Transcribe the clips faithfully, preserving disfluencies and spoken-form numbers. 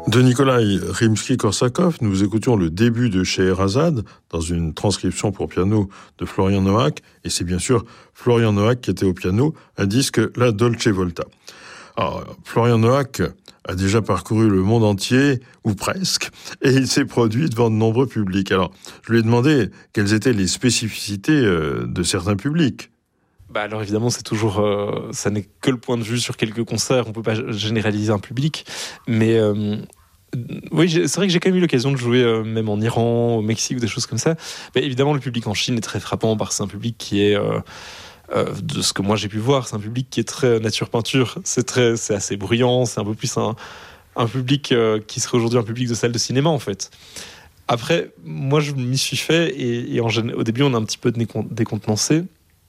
De Nikolai Rimsky-Korsakov, nous écoutions le début de Scheherazade dans une transcription pour piano de Florian Noack, et c'est bien sûr Florian Noack qui était au piano, un disque La Dolce Volta. Alors, Florian Noack a déjà parcouru le monde entier, ou presque, et il s'est produit devant de nombreux publics. Alors, je lui ai demandé quelles étaient les spécificités de certains publics. Bah alors évidemment, c'est toujours, euh, ça n'est que le point de vue sur quelques concerts. On peut pas généraliser un public, mais euh, oui, c'est vrai que j'ai quand même eu l'occasion de jouer euh, même en Iran, au Mexique ou des choses comme ça. Mais évidemment, le public en Chine est très frappant parce que c'est un public qui est, euh, euh, de ce que moi j'ai pu voir, c'est un public qui est très nature peinture. C'est très, c'est assez bruyant. C'est un peu plus un, un public euh, qui serait aujourd'hui un public de salle de cinéma en fait. Après, moi je m'y suis fait et, et en, au début on a un petit peu décontenancé.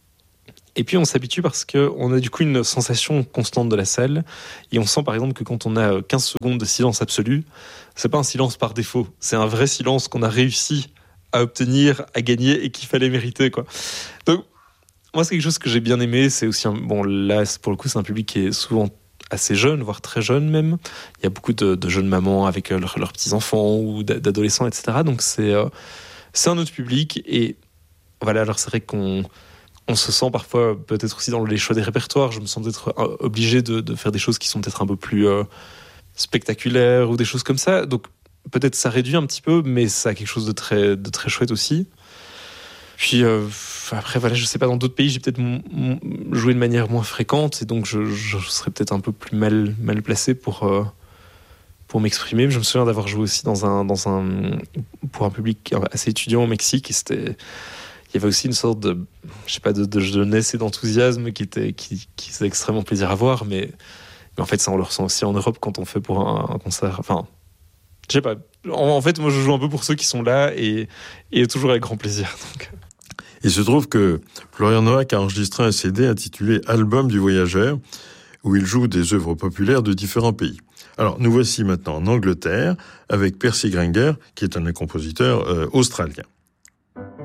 Et puis on s'habitue parce qu'on a du coup une sensation constante de la salle. Et on sent par exemple que quand on a quinze secondes de silence absolu, c'est pas un silence par défaut. C'est un vrai silence qu'on a réussi à obtenir, à gagner et qu'il fallait mériter, quoi. Donc, moi, c'est quelque chose que j'ai bien aimé. C'est aussi un, bon, là, pour le coup, c'est un public qui est souvent assez jeune, voire très jeune même. Il y a beaucoup de, de jeunes mamans avec leurs, leurs petits-enfants ou d'adolescents, et cetera. Donc c'est, euh, c'est un autre public. Et voilà, alors c'est vrai qu'on On se sent parfois, peut-être aussi dans les choix des répertoires, je me sens peut-être obligé de, de faire des choses qui sont peut-être un peu plus euh, spectaculaires ou des choses comme ça. Donc peut-être ça réduit un petit peu, mais ça a quelque chose de très, de très chouette aussi. Puis euh, après, voilà, je sais pas, dans d'autres pays, j'ai peut-être m- m- joué de manière moins fréquente, et donc je, je serais peut-être un peu plus mal, mal placé pour, euh, pour m'exprimer. Je me souviens d'avoir joué aussi dans un, dans un, pour un public assez étudiant au Mexique, et c'était... Il y avait aussi une sorte de, je sais pas, de, de jeunesse et d'enthousiasme qui était, qui, qui faisait extrêmement plaisir à voir, mais, mais en fait, ça, on le ressent aussi en Europe quand on fait pour un, un concert. Enfin, je sais pas. En, en fait, moi, je joue un peu pour ceux qui sont là et, et toujours avec grand plaisir. Donc. Il se trouve que Florian Noack a enregistré un C D intitulé Album du voyageur, où il joue des œuvres populaires de différents pays. Alors, nous voici maintenant en Angleterre avec Percy Grainger, qui est un compositeur euh, australien.